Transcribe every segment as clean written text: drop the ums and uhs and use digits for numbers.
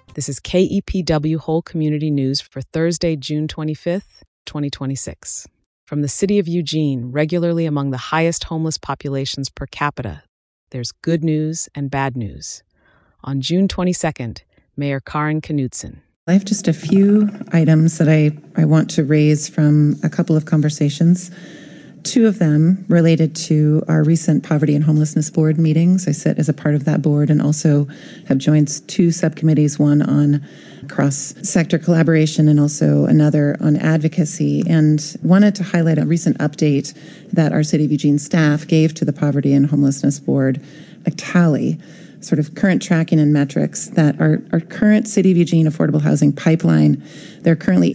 This is KEPW Whole Community News for Thursday, June 25th, 2026. From the city of Eugene, regularly among the highest homeless populations per capita, there's good news and bad news. On June 22nd, Mayor Karin Knudsen. I have just a few items that I want to raise from a couple of conversations. Two of them related to our recent Poverty and Homelessness Board meetings. I sit as a part of that board and also have joined two subcommittees, one on cross-sector collaboration and also another on advocacy, and wanted to highlight a recent update that our City of Eugene staff gave to the Poverty and Homelessness Board, a tally, sort of current tracking and metrics that our current City of Eugene affordable housing pipeline, there are currently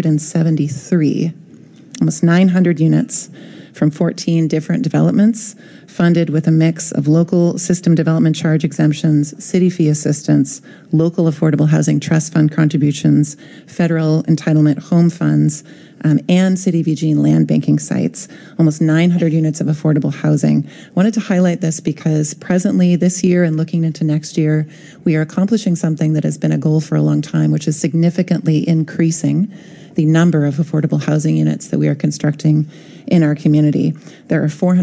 873, almost 900 units from 14 different developments, funded with a mix of local system development charge exemptions, city fee assistance, local affordable housing trust fund contributions, federal entitlement home funds, and City of Eugene land banking sites, almost 900 units of affordable housing. I wanted to highlight this because presently this year and looking into next year, we are accomplishing something that has been a goal for a long time, which is significantly increasing the number of affordable housing units that we are constructing in our community. There are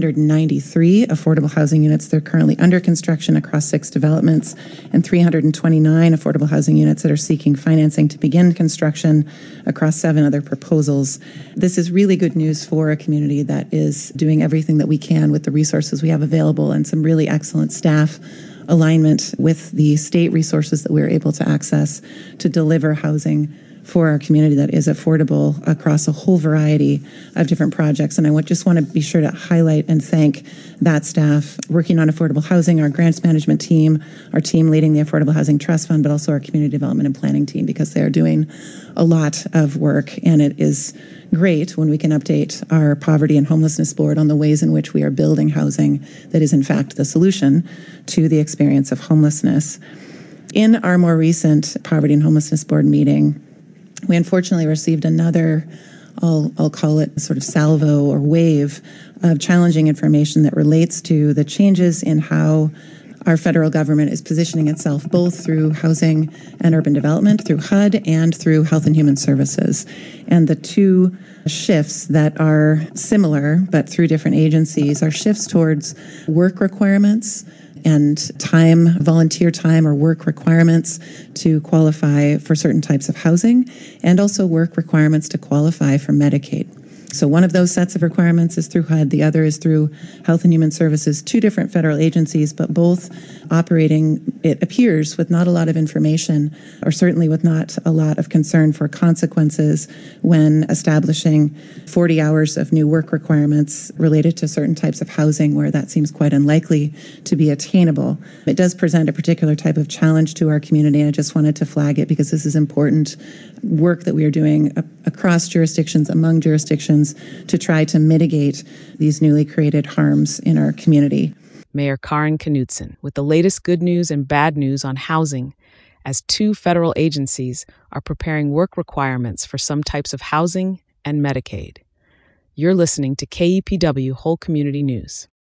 493 affordable housing units that are currently under construction across 6 developments and 329 affordable housing units that are seeking financing to begin construction across 7 other proposals. This is really good news for a community that is doing everything that we can with the resources we have available and some really excellent staff alignment with the state resources that we're able to access to deliver housing for our community that is affordable across a whole variety of different projects. And I just want to be sure to highlight and thank that staff working on affordable housing, our grants management team, our team leading the Affordable Housing Trust Fund, but also our community development and planning team, because they are doing a lot of work. And it is great when we can update our Poverty and Homelessness Board on the ways in which we are building housing that is in fact the solution to the experience of homelessness. In our more recent Poverty and Homelessness Board meeting, we unfortunately received another, I'll call it sort of salvo or wave of challenging information that relates to the changes in how our federal government is positioning itself both through housing and urban development, through HUD, and through Health and Human Services. And the two shifts that are similar, but through different agencies, are shifts towards work requirements and time, volunteer time or work requirements to qualify for certain types of housing, and also work requirements to qualify for Medicaid. So one of those sets of requirements is through HUD, the other is through Health and Human Services, 2 different federal agencies, but both operating, it appears, with not a lot of information, or certainly with not a lot of concern for consequences when establishing 40 hours of new work requirements related to certain types of housing where that seems quite unlikely to be attainable. It does present a particular type of challenge to our community, and I just wanted to flag it because this is important work that we are doing across jurisdictions, among jurisdictions, to try to mitigate these newly created harms in our community. Mayor Karin Knudsen with the latest good news and bad news on housing, as 2 federal agencies are preparing work requirements for some types of housing and Medicaid. You're listening to KEPW Whole Community News.